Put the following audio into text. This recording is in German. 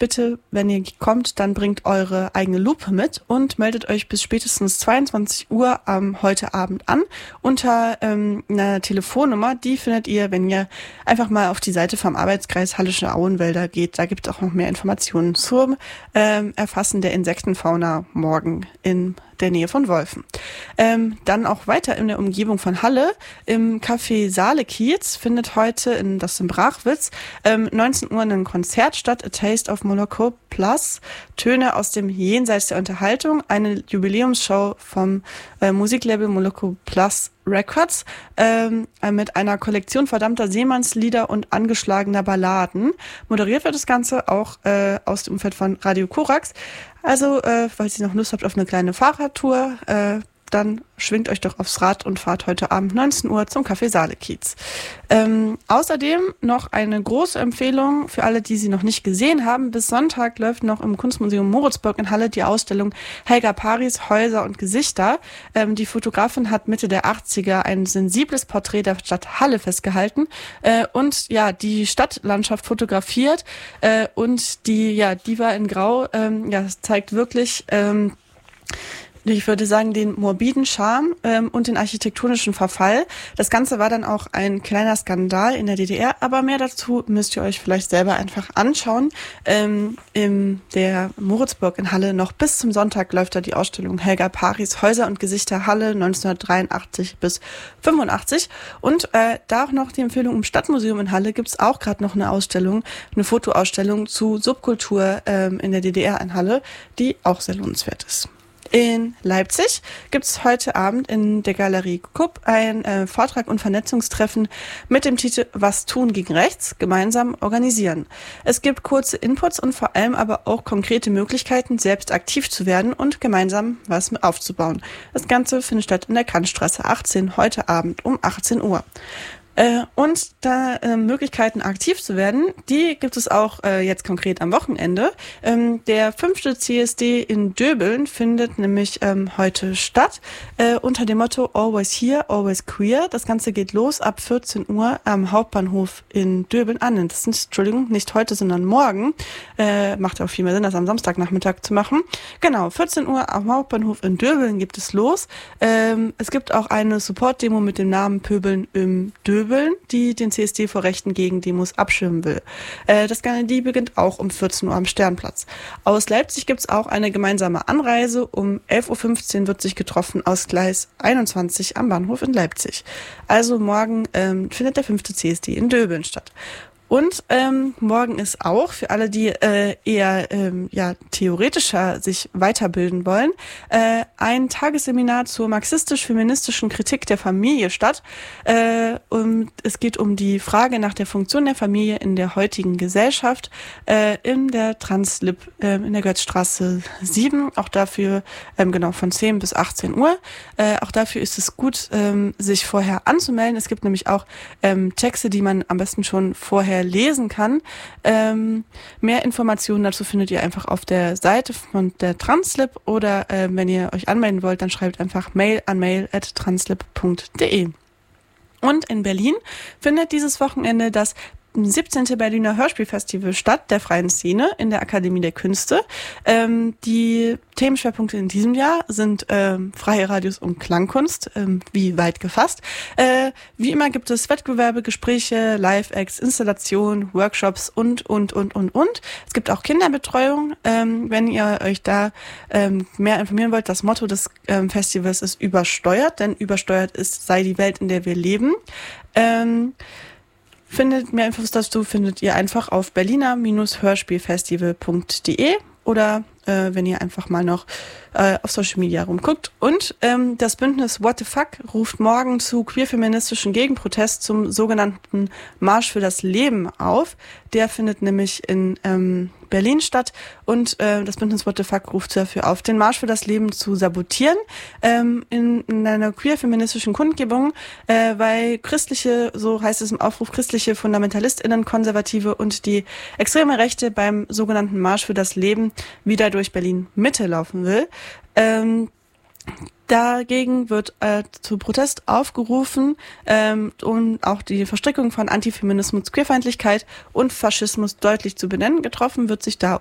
bitte, wenn ihr kommt, dann bringt eure eigene Lupe mit und meldet euch bis spätestens 22 Uhr heute Abend an unter einer Telefonnummer. Die findet ihr, wenn ihr einfach mal auf die Seite vom Arbeitskreis Hallische Auenwälder geht. Da gibt es auch noch mehr Informationen zum Erfassen der Insektenfauna morgen in der Nähe von Wolfen. Dann auch weiter in der Umgebung von Halle im Café Saale-Kiez findet heute, das ist in Brachwitz, 19 Uhr ein Konzert statt, A Taste of Moloko Plus, Töne aus dem Jenseits der Unterhaltung, eine Jubiläumsshow vom Musiklabel Moloko Plus Records mit einer Kollektion verdammter Seemannslieder und angeschlagener Balladen. Moderiert wird das Ganze auch aus dem Umfeld von Radio Korax. Also, falls ihr noch Lust habt auf eine kleine Fahrradtour, dann schwingt euch doch aufs Rad und fahrt heute Abend 19 Uhr zum Café Saale-Kiez. Außerdem noch eine große Empfehlung für alle, die sie noch nicht gesehen haben. Bis Sonntag läuft noch im Kunstmuseum Moritzburg in Halle die Ausstellung Helga Paris, Häuser und Gesichter. Die Fotografin hat Mitte der 80er ein sensibles Porträt der Stadt Halle festgehalten und ja, die Stadtlandschaft fotografiert und die Diva in Grau zeigt wirklich ich würde sagen, den morbiden Charme und den architektonischen Verfall. Das Ganze war dann auch ein kleiner Skandal in der DDR, aber mehr dazu müsst ihr euch vielleicht selber einfach anschauen. In der Moritzburg in Halle noch bis zum Sonntag läuft da die Ausstellung Helga Paris, Häuser und Gesichter Halle 1983 bis 85. Und da auch noch die Empfehlung, im Stadtmuseum in Halle gibt's auch gerade noch eine Ausstellung, eine Fotoausstellung zu Subkultur in der DDR in Halle, die auch sehr lohnenswert ist. In Leipzig gibt es heute Abend in der Galerie Kupp ein Vortrag und Vernetzungstreffen mit dem Titel Was tun gegen rechts? Gemeinsam organisieren. Es gibt kurze Inputs und vor allem aber auch konkrete Möglichkeiten, selbst aktiv zu werden und gemeinsam was aufzubauen. Das Ganze findet statt in der Kantstraße 18 heute Abend um 18 Uhr. Und da Möglichkeiten aktiv zu werden, die gibt es auch jetzt konkret am Wochenende. Der 5. CSD in Döbeln findet nämlich heute statt unter dem Motto Always Here, Always Queer. Das Ganze geht los ab 14 Uhr am Hauptbahnhof in Döbeln an. Das ist, Entschuldigung, nicht heute, sondern morgen. Macht auch viel mehr Sinn, das am Samstagnachmittag zu machen. Genau, 14 Uhr am Hauptbahnhof in Döbeln gibt es los. Es gibt auch eine Support-Demo mit dem Namen Pöbeln im Döbeln, die den CSD vor rechten Gegendemos abschirmen will. Die beginnt auch um 14 Uhr am Sternplatz. Aus Leipzig gibt es auch eine gemeinsame Anreise. Um 11.15 Uhr wird sich getroffen aus Gleis 21 am Bahnhof in Leipzig. Also morgen findet der 5. CSD in Döbeln statt. Und morgen ist auch für alle, die eher theoretischer sich weiterbilden wollen, ein Tagesseminar zur marxistisch-feministischen Kritik der Familie statt. Es geht um die Frage nach der Funktion der Familie in der heutigen Gesellschaft in der Translib in der Götzstraße 7. Auch dafür von 10 bis 18 Uhr. Auch dafür ist es gut, sich vorher anzumelden. Es gibt nämlich auch Texte, die man am besten schon vorher lesen kann. Mehr Informationen dazu findet ihr einfach auf der Seite von der Translib oder wenn ihr euch anmelden wollt, dann schreibt einfach Mail an mail@translib.de. Und in Berlin findet dieses Wochenende das 17. Berliner Hörspielfestival statt, der freien Szene in der Akademie der Künste. Die Themenschwerpunkte in diesem Jahr sind freie Radios und Klangkunst, wie weit gefasst. Wie immer gibt es Wettbewerbe, Gespräche, Live-Acts, Installationen, Workshops und. Es gibt auch Kinderbetreuung. Wenn ihr euch da mehr informieren wollt, das Motto des Festivals ist übersteuert, denn übersteuert sei die Welt, in der wir leben. Mehr Infos dazu findet ihr einfach auf berliner-hörspielfestival.de oder wenn ihr einfach mal noch auf Social Media rumguckt. Und das Bündnis What the Fuck ruft morgen zu queer-feministischen Gegenprotest zum sogenannten Marsch für das Leben auf. Der findet nämlich in Berlin statt und das Bündnis What the Fuck ruft dafür auf, den Marsch für das Leben zu sabotieren in einer queer-feministischen Kundgebung, weil christliche, so heißt es im Aufruf, christliche FundamentalistInnen, Konservative und die extreme Rechte beim sogenannten Marsch für das Leben wieder durch Berlin Mitte laufen will. Dagegen wird zu Protest aufgerufen, um auch die Verstrickung von Antifeminismus, Queerfeindlichkeit und Faschismus deutlich zu benennen. Getroffen wird sich da